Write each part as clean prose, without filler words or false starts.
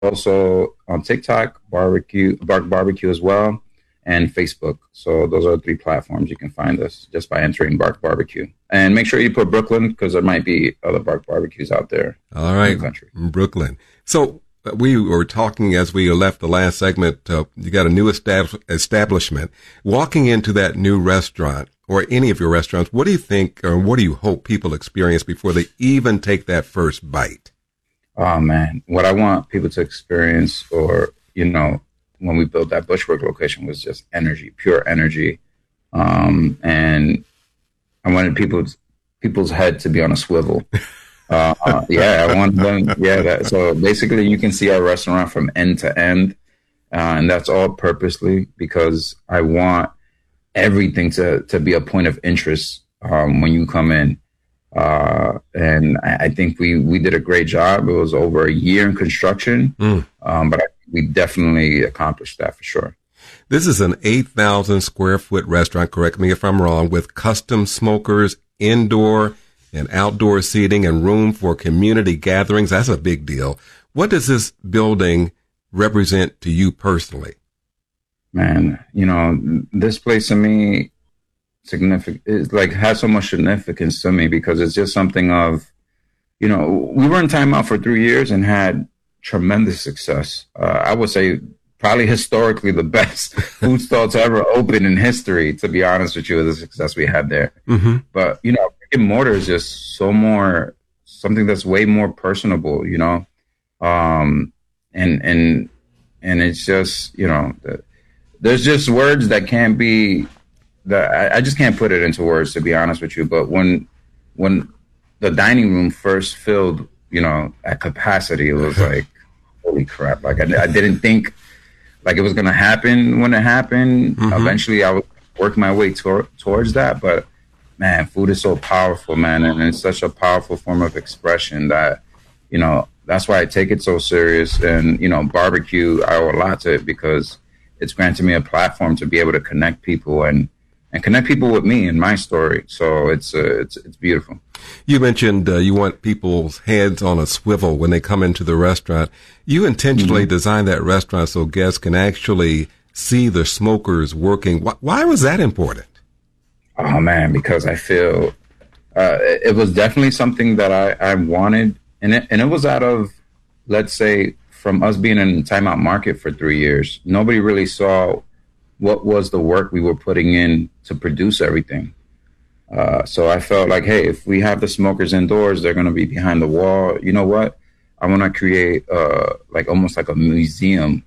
also on TikTok, Bark Barbecue as well, and Facebook. So those are the three platforms you can find us just by entering Bark Barbecue. And make sure you put Brooklyn because there might be other Bark Barbecues out there All in right, the country. Brooklyn. So we were talking as we left the last segment. You got a new establishment. Walking into that new restaurant or any of your restaurants, what do you think or what do you hope people experience before they even take that first bite? Oh man, what I want people to experience, or when we built that Bushwick location, was just energy, pure energy, and I wanted people's head to be on a swivel. Yeah, I want them. Yeah, so basically, you can see our restaurant from end to end, and that's all purposely because I want everything to be a point of interest when you come in. And I think we did a great job. It was over a year in construction, but we definitely accomplished that for sure. This is an 8,000 square foot restaurant, correct me if I'm wrong, with custom smokers, indoor and outdoor seating, and room for community gatherings. That's a big deal. What does this building represent to you personally? Man, this place to me significant. It's like has so much significance to me because it's just something of, we were in timeout for 3 years and had tremendous success. I would say probably historically the best food stall to ever open in history, to be honest with you, the success we had there. Mm-hmm. But, brick and mortar is just something that's way more personable, and it's just, there's just words that can't be, that I just can't put it into words, to be honest with you. But when the dining room first filled, at capacity, it was like, holy crap. Like I didn't think like it was going to happen when it happened. Mm-hmm. Eventually I would work my way towards that. But man, food is so powerful, man. And it's such a powerful form of expression that, that's why I take it so serious. And, barbecue, I owe a lot to it because it's granted me a platform to be able to connect people and connect people with me and my story. So it's beautiful. You mentioned you want people's heads on a swivel when they come into the restaurant. You intentionally designed that restaurant so guests can actually see the smokers working. Why was that important? Oh, man, because I feel it was definitely something that I wanted. And it was out of, let's say, from us being in the timeout market for 3 years. Nobody really saw what was the work we were putting in to produce everything. So I felt like, hey, if we have the smokers indoors, they're going to be behind the wall. You know what? I want to create almost like a museum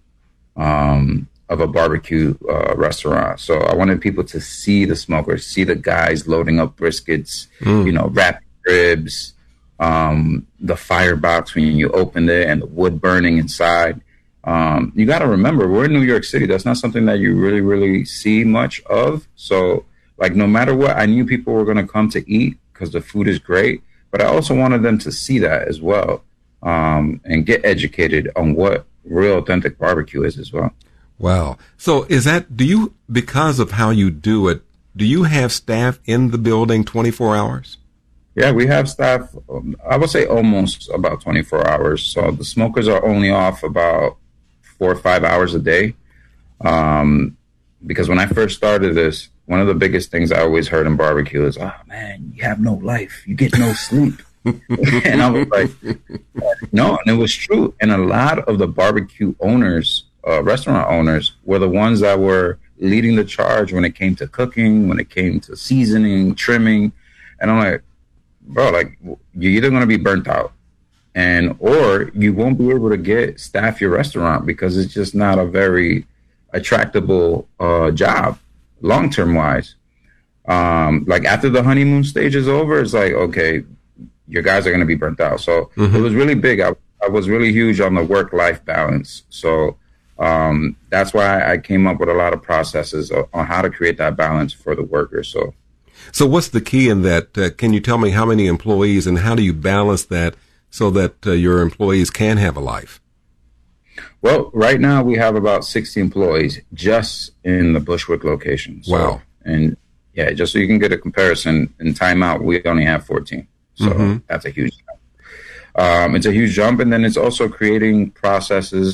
of a barbecue restaurant. So I wanted people to see the smokers, see the guys loading up briskets, wrapping ribs, the firebox when you opened it and the wood burning inside. You got to remember, we're in New York City. That's not something that you really, really see much of. So, no matter what, I knew people were going to come to eat because the food is great. But I also wanted them to see that as well and get educated on what real authentic barbecue is as well. Wow. So because of how you do it, do you have staff in the building 24 hours? Yeah, we have staff, I would say almost about 24 hours. So the smokers are only off about 4 or 5 hours a day. Because when I first started this, one of the biggest things I always heard in barbecue is, oh man, you have no life. You get no sleep. And I was like, no, and it was true. And a lot of the barbecue owners, restaurant owners, were the ones that were leading the charge when it came to cooking, when it came to seasoning, trimming. And I'm like, bro, you're either going to be burnt out or you won't be able to staff your restaurant because it's just not a very attractable job long-term wise. After the honeymoon stage is over, it's like, okay, your guys are going to be burnt out. So it was really big. I was really huge on the work-life balance. So that's why I came up with a lot of processes on how to create that balance for the workers. So what's the key in that? Can you tell me how many employees and how do you balance that so that your employees can have a life? Well, right now we have about 60 employees just in the Bushwick location. So, wow. And yeah, just so you can get a comparison, in timeout, we only have 14. So that's a huge It's a huge jump, and then it's also creating processes